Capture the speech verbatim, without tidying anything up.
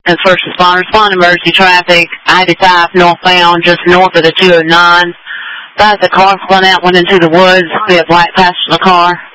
As first responders, respond emergency traffic, I eighty-five northbound, just north of the two oh nine. That's a car spun out, went into the woods. We have black passenger car.